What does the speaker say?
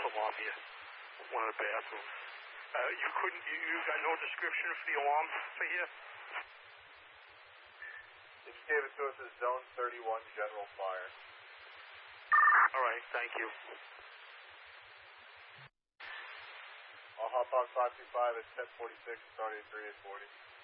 come off here, one of the bathrooms. You got no description for the alarm for here? They just gave it to us as Zone 31 General Fire. All right, thank you. I'll hop on 525 at 1046, starting at 3840.